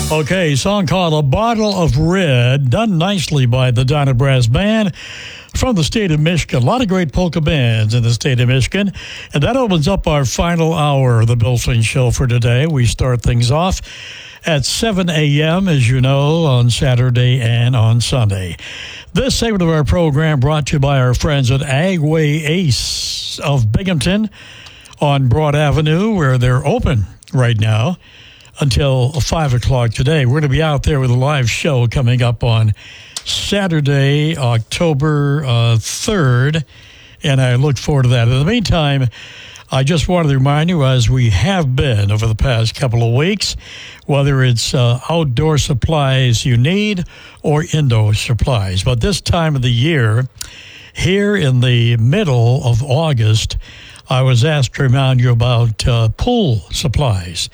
Okay, song called A Bottle of Red, done nicely by the Donna Brass Band from the state of Michigan. A lot of great polka bands in the state of Michigan. And that opens up our final hour of the Bill Sling Show for today. We start things off at 7 a.m., as you know, on Saturday and on Sunday. This segment of our program brought to you by our friends at Agway Ace of Binghamton on Broad Avenue, where they're open right now until 5 o'clock today. We're going to be out there with a live show coming up on Saturday, October 3rd, and I look forward to that. In the meantime, I just wanted to remind you, as we have been over the past couple of weeks, whether it's outdoor supplies you need or indoor supplies. But this time of the year, here in the middle of August, I was asked to remind you about pool supplies.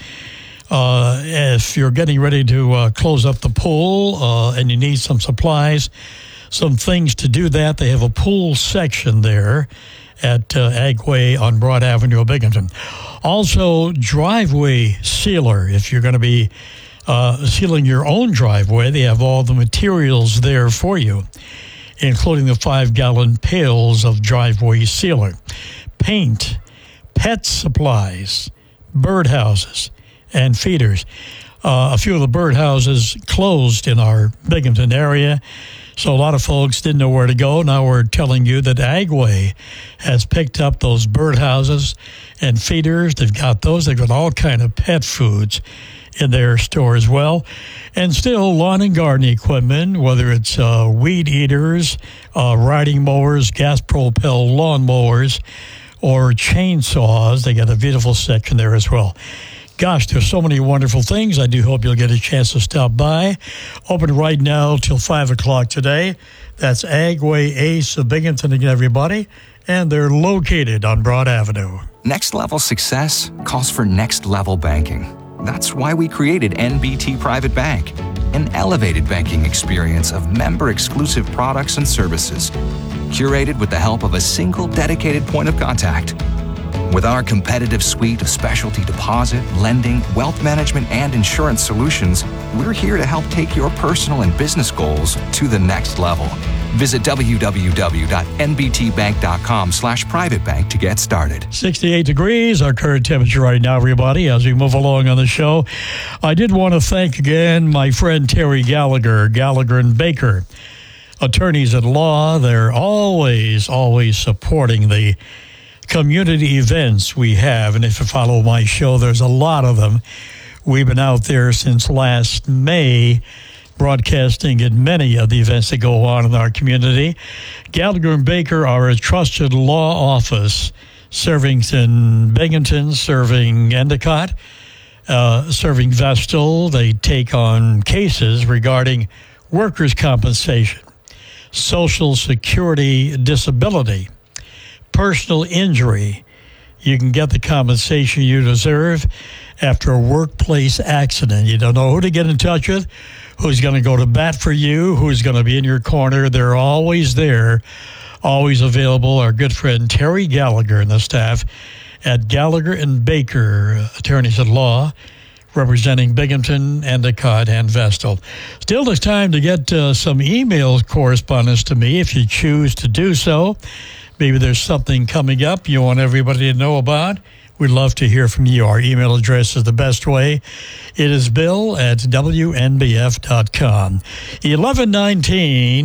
If you're getting ready to close up the pool and you need some supplies, some things to do that, they have a pool section there at Agway on Broad Avenue of Binghamton. Also, driveway sealer. If you're going to be sealing your own driveway, they have all the materials there for you, including the 5-gallon pails of driveway sealer, paint, pet supplies, birdhouses, and feeders. A few of the birdhouses closed in our Binghamton area, so a lot of folks didn't know where to go. Now we're telling you that Agway has picked up those birdhouses and feeders. They've got those. They've got all kind of pet foods in their store as well. And still, lawn and garden equipment, whether it's weed eaters, riding mowers, gas-propelled lawn mowers, or chainsaws. They got a beautiful section there as well. Gosh, there's so many wonderful things. I do hope you'll get a chance to stop by. Open right now till 5 o'clock today. That's Agway Ace of Binghamton again, everybody. And they're located on Broad Avenue. Next level success calls for next level banking. That's why we created NBT Private Bank, an elevated banking experience of member-exclusive products and services, curated with the help of a single dedicated point of contact. With our competitive suite of specialty deposit, lending, wealth management, and insurance solutions, we're here to help take your personal and business goals to the next level. Visit www.nbtbank.com/privatebank to get started. 68 degrees, our current temperature right now, everybody, as we move along on the show. I did want to thank again my friend Terry Gallagher, Gallagher & Baker, attorneys at law. They're always supporting the community events we have, and if you follow my show, there's a lot of them. We've been out there since last May, broadcasting at many of the events that go on in our community. Gallagher & Baker are a trusted law office serving in Binghamton, serving Endicott, serving Vestal. They take on cases regarding workers' compensation, Social Security disability, personal injury. You can get the compensation you deserve after a workplace accident. You don't know who to get in touch with, who's going to go to bat for you, who's going to be in your corner. They're always there, always available. Our good friend Terry Gallagher and the staff at Gallagher & Baker, attorneys at law, representing Binghamton, Endicott, and Vestal. Still, it's time to get some email correspondence to me if you choose to do so. Maybe there's something coming up you want everybody to know about. We'd love to hear from you. Our email address is the best way. It is bill@wnbf.com. 11:19.